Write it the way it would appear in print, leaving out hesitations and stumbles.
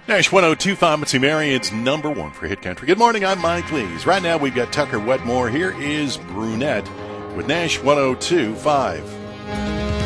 Nash 102.5 Mitzi Marion's number one for Hit Country. Good morning, I'm Mike Lees. Right now we've got Tucker Wetmore. Here is Brunette with Nash 102.5.